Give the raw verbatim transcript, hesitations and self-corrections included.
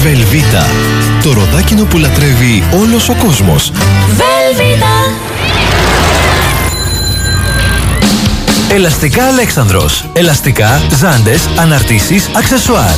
Βελβίτα. Το ροδάκινο που λατρεύει όλος ο κόσμος. Βελβίτα. Ελαστικά Αλέξανδρος. Ελαστικά, ζάντες, αναρτήσεις, αξεσουάρ.